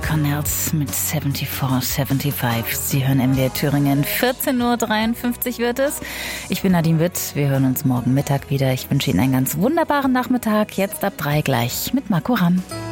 Cornels mit 7475. Sie hören MDR Thüringen. 14:53 Uhr wird es. Ich bin Nadine Witt. Wir hören uns morgen Mittag wieder. Ich wünsche Ihnen einen ganz wunderbaren Nachmittag. Jetzt ab 3 gleich mit Marco Ramm.